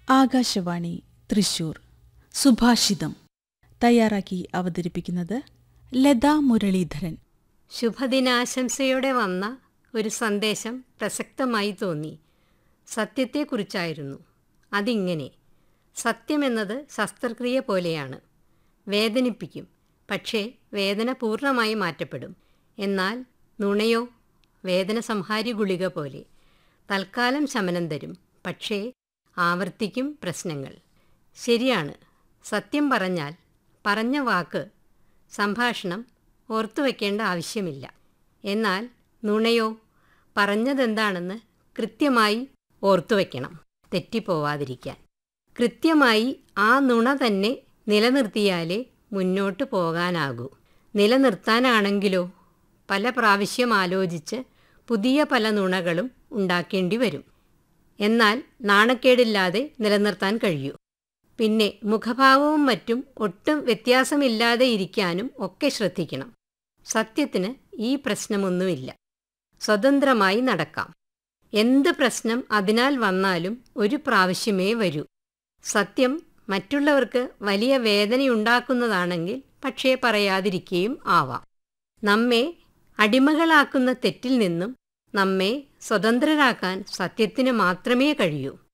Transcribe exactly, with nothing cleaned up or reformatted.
ആകാശവാണി തൃശൂർ. സുഭാഷിതം തയ്യാറാക്കി അവതരിപ്പിക്കുന്നത് ലതാ മുരളീധരൻ. ശുഭദിനാശംസയോടെ വന്ന ഒരു സന്ദേശം പ്രസക്തമായി തോന്നി. സത്യത്തെക്കുറിച്ചായിരുന്നു. അതിങ്ങനെ: സത്യമെന്നത് ശസ്ത്രക്രിയ പോലെയാണ്. വേദനിപ്പിക്കും, പക്ഷേ വേദന പൂർണ്ണമായി മാറ്റപ്പെടും. എന്നാൽ നുണയോ വേദന സംഹാരി ഗുളിക പോലെ തൽക്കാലം ശമനം തരും, പക്ഷേ ആവർത്തിക്കും പ്രശ്നങ്ങൾ. ശരിയാണ്, സത്യം പറഞ്ഞാൽ പറഞ്ഞ വാക്ക് സംഭാഷണം ഓർത്തുവെക്കേണ്ട ആവശ്യമില്ല. എന്നാൽ നുണയോ പറഞ്ഞതെന്താണെന്ന് കൃത്യമായി ഓർത്തുവെക്കണം, തെറ്റിപ്പോവാതിരിക്കാൻ. കൃത്യമായി ആ നുണ തന്നെ നിലനിർത്തിയാലേ മുന്നോട്ട് പോകാനാകൂ. നിലനിർത്താനാണെങ്കിലോ പല പ്രാവശ്യം ആലോചിച്ച് പുതിയ പല നുണകളും ഉണ്ടാക്കേണ്ടി വരും. എന്നാൽ നാണക്കേടില്ലാതെ നിലനിർത്താൻ കഴിയൂ. പിന്നെ മുഖഭാവവും മറ്റും ഒട്ടും വ്യത്യാസമില്ലാതെ ഇരിക്കാനും ഒക്കെ ശ്രദ്ധിക്കണം. സത്യത്തിന് ഈ പ്രശ്നമൊന്നുമില്ല. സ്വതന്ത്രമായി നടക്കാം. എന്ത് പ്രശ്നം അതിനാൽ വന്നാലും ഒരു പ്രാവശ്യമേ വരൂ. സത്യം മറ്റുള്ളവർക്ക് വലിയ വേദനയുണ്ടാക്കുന്നതാണെങ്കിൽ പക്ഷേ പറയാതിരിക്കുകയും ആവാം. നമ്മെ അടിമകളാക്കുന്ന തെറ്റിൽ നിന്നും നമ്മെ സ്വതന്ത്രരാക്കാൻ സത്യത്തിന് മാത്രമേ കഴിയൂ.